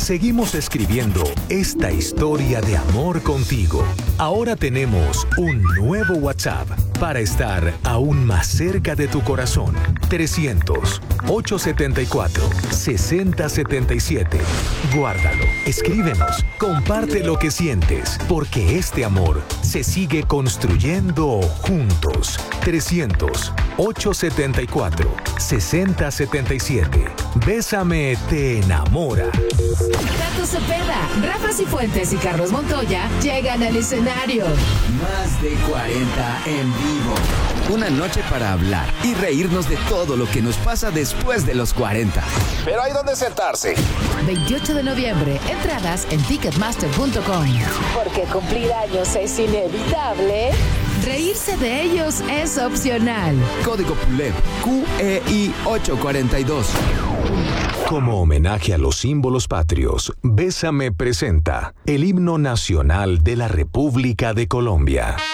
Seguimos escribiendo esta historia de amor contigo. Ahora tenemos un nuevo WhatsApp para estar aún más cerca de tu corazón. 300-874-6077. Guárdalo, escríbenos, comparte lo que sientes, porque este amor se sigue construyendo juntos. 300-874-6077. Bésame te enamora. Tato Cepeda, Rafa Cifuentes y Carlos Montoya llegan al escenario. Más de 40 en vivo. Una noche para hablar y reírnos de todo lo que nos pasa después de los 40. Pero hay donde sentarse. 28 de noviembre, entradas en ticketmaster.com. Porque cumplir años es inevitable. Reírse de ellos es opcional. Código PULEP QEI 842. Como homenaje a los símbolos patrios, Bésame presenta el himno nacional de la República de Colombia.